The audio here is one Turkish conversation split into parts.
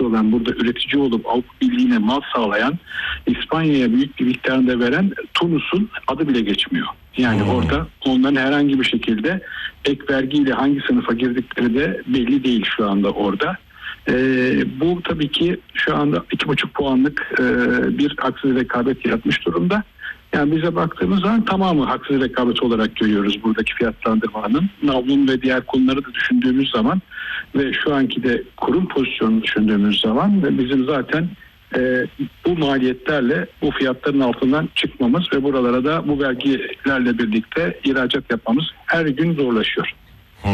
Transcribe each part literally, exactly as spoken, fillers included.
şansı olan, burada üretici olup Avrupa Birliği'ne mal sağlayan, İspanya'ya büyük bir miktarda veren Tunus'un adı bile geçmiyor. Yani hmm. orada onların herhangi bir şekilde ek vergiyle hangi sınıfa girdikleri de belli değil şu anda orada. Ee, bu tabii ki şu anda iki buçuk puanlık e, bir haksız rekabet yaratmış durumda. Yani bize baktığımız zaman tamamı haksız rekabet olarak görüyoruz buradaki fiyatlandırmanın. Navlun ve diğer konuları da düşündüğümüz zaman ve şu anki de kurum pozisyonunu düşündüğümüz zaman ve bizim zaten e, bu maliyetlerle bu fiyatların altından çıkmamız ve buralara da bu vergilerle birlikte ihracat yapmamız her gün zorlaşıyor. Hmm.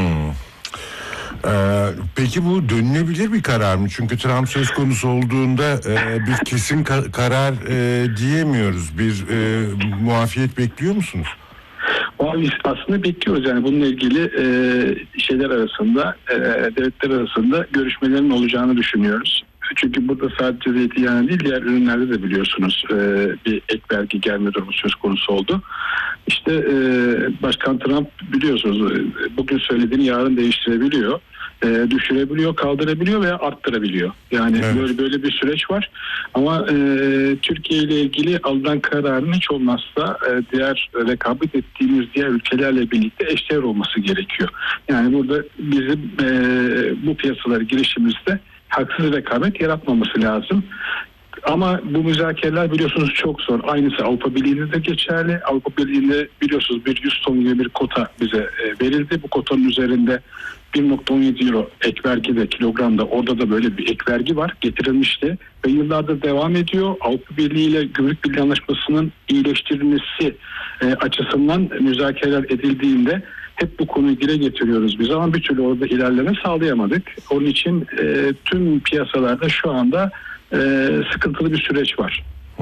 Ee, peki bu dönülebilir bir karar mı? Çünkü Trump söz konusu olduğunda e, bir kesin ka- karar e, diyemiyoruz. Bir e, muafiyet bekliyor musunuz? Biz aslında bekliyoruz. Yani bununla ilgili e, şeyler arasında, e, devletler arasında görüşmelerin olacağını düşünüyoruz. Çünkü burada sadece zeytinyağı değil, diğer ürünlerde de biliyorsunuz e, bir ek vergi gelme durumu söz konusu oldu. İşte e, Başkan Trump biliyorsunuz bugün söylediğini yarın değiştirebiliyor, e, düşürebiliyor, kaldırabiliyor veya arttırabiliyor. Yani evet. böyle böyle bir süreç var. Ama e, Türkiye ile ilgili alınan kararın hiç olmazsa e, diğer rekabet ettiğimiz diğer ülkelerle birlikte eşdeğer olması gerekiyor. Yani burada bizim e, bu piyasalara girişimizde haksız rekabet yaratmaması lazım. Ama bu müzakereler biliyorsunuz çok zor. Aynısı Avrupa Birliği'nde de geçerli. Avrupa Birliği'nde biliyorsunuz bir yüz ton gibi bir kota bize verildi. Bu kotanın üzerinde bir virgül on yedi euro ek vergi de kilogramda, orada da böyle bir ek vergi var, getirilmişti ve yıllardır devam ediyor. Avrupa Birliği ile Gümrük Birliği Anlaşması'nın iyileştirilmesi e, açısından müzakereler edildiğinde hep bu konuyu dile getiriyoruz biz ama bir türlü orada ilerleme sağlayamadık. Onun için e, tüm piyasalarda şu anda e, sıkıntılı bir süreç var. Hmm.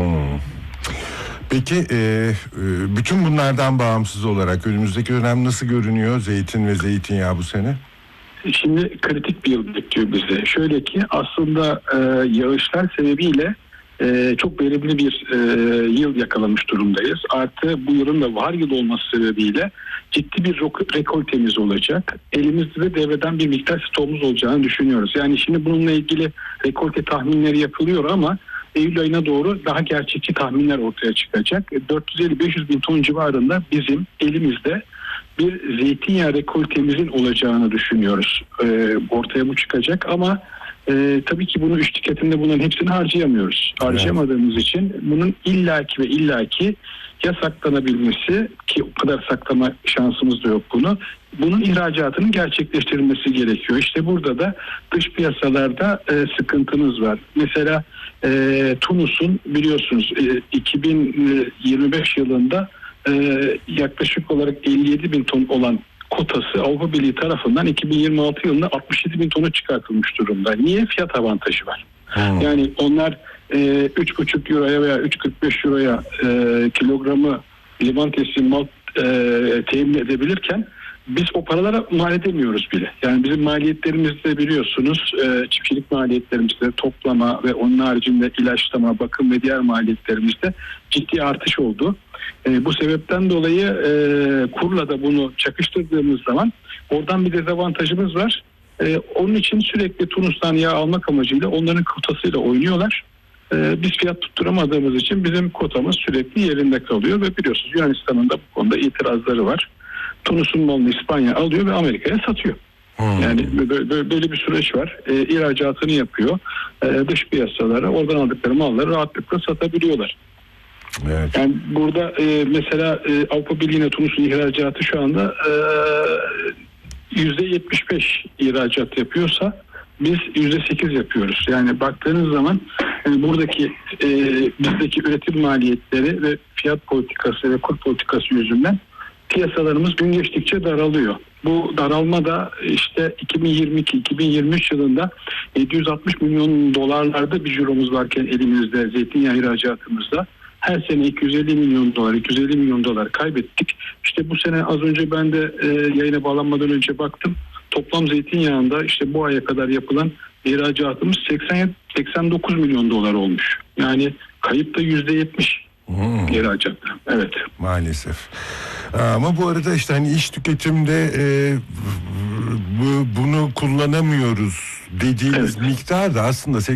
Peki e, bütün bunlardan bağımsız olarak önümüzdeki dönem nasıl görünüyor zeytin ve zeytinyağı bu sene? Şimdi kritik bir yıl bekliyor bizi. Şöyle ki aslında e, yağışlar sebebiyle e, çok verimli bir e, yıl yakalamış durumdayız. Artı bu yılın da var yıl olması sebebiyle ciddi bir rekoltemiz olacak. Elimizde de devreden bir miktar stoğumuz olacağını düşünüyoruz. Yani şimdi bununla ilgili rekolte tahminleri yapılıyor ama Eylül ayına doğru daha gerçekçi tahminler ortaya çıkacak. dört yüz elli beş yüz bin ton civarında bizim elimizde bir zeytinyağı rekoltemizin olacağını düşünüyoruz. Ee, ortaya bu çıkacak ama e, tabii ki bunu üç tüketimde bunların hepsini harcayamıyoruz. Harcayamadığımız evet. için bunun illaki ve illaki ya saklanabilmesi, ki o kadar saklama şansımız da yok bunu, bunun ihracatının gerçekleştirilmesi gerekiyor. İşte burada da dış piyasalarda e, sıkıntımız var. Mesela e, Tunus'un biliyorsunuz e, iki bin yirmi beş yılında e, yaklaşık olarak elli yedi bin ton olan kotası Avrupa Birliği tarafından iki bin yirmi altı yılında altmış yedi bin tona çıkartılmış durumda. Niye? Fiyat avantajı var. Hmm. Yani onlar e, üç buçuk euroya veya üç kırk beş euroya e, kilogramı liman teslim mal e, temin edebilirken biz o paralara mal edemiyoruz bile. Yani bizim maliyetlerimizde biliyorsunuz e, çiftçilik maliyetlerimizde toplama ve onun haricinde ilaçlama, bakım ve diğer maliyetlerimizde ciddi artış oldu. E, bu sebepten dolayı e, kurla da bunu çakıştırdığımız zaman oradan bir dezavantajımız var. E, onun için sürekli Tunus'tan yağ almak amacıyla onların kotasıyla oynuyorlar. E, biz fiyat tutturamadığımız için bizim kotamız sürekli yerinde kalıyor ve biliyorsunuz Yunanistan'ın da bu konuda itirazları var. Tunus'un malını İspanya alıyor ve Amerika'ya satıyor. Hmm. Yani böyle bir süreç var. E, ihracatını yapıyor. E, dış piyasalara oradan aldıkları malları rahatlıkla satabiliyorlar. Evet. Yani burada e, mesela e, Avrupa Birliği'ne Tunus'un ihracatı şu anda e, yüzde yetmiş beş ihracat yapıyorsa biz yüzde sekiz yapıyoruz. Yani baktığınız zaman yani buradaki e, bizdeki üretim maliyetleri ve fiyat politikası ve kur politikası yüzünden piyasalarımız gün geçtikçe daralıyor. Bu daralma da işte iki bin yirmi iki iki bin yirmi üç yılında yedi yüz altmış milyon dolarlarda bir ciromuz varken elimizde zeytinyağı ihracatımızda her sene iki yüz elli milyon dolar, iki yüz elli milyon dolar kaybettik. İşte bu sene az önce ben de e, yayına bağlanmadan önce baktım. Toplam zeytinyağında işte bu aya kadar yapılan ihracatımız seksen seksen dokuz milyon dolar olmuş. Yani kayıp da yüzde yetmiş. Hmm. İhracatta. Evet. Maalesef. Ama bu arada işte hani iş tüketimde e, bu, bunu kullanamıyoruz dediğiniz evet. miktar da aslında